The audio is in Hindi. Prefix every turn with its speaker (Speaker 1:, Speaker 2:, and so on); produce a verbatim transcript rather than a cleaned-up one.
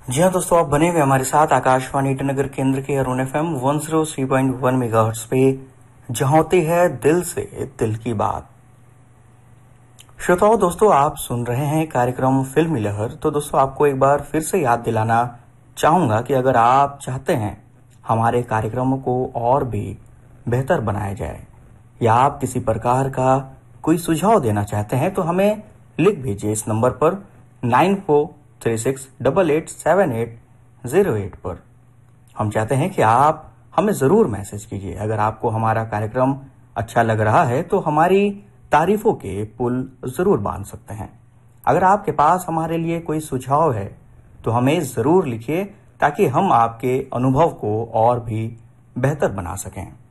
Speaker 1: जी हाँ दोस्तों, आप बने हुए हमारे साथ आकाशवाणी ईटानगर केंद्र के Arun F M one zero three point one megahertz पे, जहां होती है दिल से दिल की बात। श्रोताओं दोस्तों, आप सुन रहे हैं कार्यक्रम फिल्मी लहर। तो दोस्तों, आपको एक बार फिर से याद दिलाना चाहूंगा कि अगर आप चाहते हैं हमारे कार्यक्रमों को और भी बेहतर बनाया जाए, या आप किसी प्रकार का कोई सुझाव देना चाहते हैं, तो हमें लिख भेजिए इस नंबर पर nine four three six double eight seven eight zero eight पर। हम चाहते हैं कि आप हमें जरूर मैसेज कीजिए। अगर आपको हमारा कार्यक्रम अच्छा लग रहा है तो हमारी तारीफों के पुल जरूर बांध सकते हैं। अगर आपके पास हमारे लिए कोई सुझाव है तो हमें जरूर लिखिए, ताकि हम आपके अनुभव को और भी बेहतर बना सकें।